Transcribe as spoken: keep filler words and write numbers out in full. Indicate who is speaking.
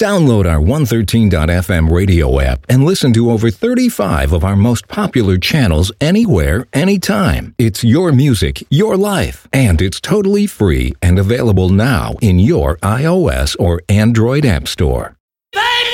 Speaker 1: Download our one thirteen dot f m radio app and listen to over thirty-five of our most popular channels anywhere, anytime. It's your music, your life, and it's totally free and available now in your iOS or Android app store.
Speaker 2: Thank